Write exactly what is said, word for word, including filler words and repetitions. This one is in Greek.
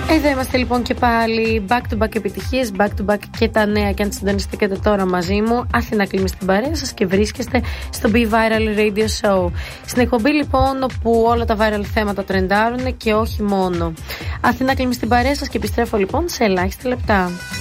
Εδώ είμαστε λοιπόν και πάλι, back to back επιτυχίες, back to back και τα νέα. Και αν συντονιστήκατε τώρα μαζί μου, Αθηνά Κλίμη στην παρέα σας και βρίσκεστε στο Be Viral Radio Show. Στην εκπομπή λοιπόν όπου όλα τα viral θέματα τρεντάρουν και όχι μόνο. Αθηνά Κλίμη στην παρέα σας και επιστρέφω λοιπόν σε ελάχιστα λεπτά.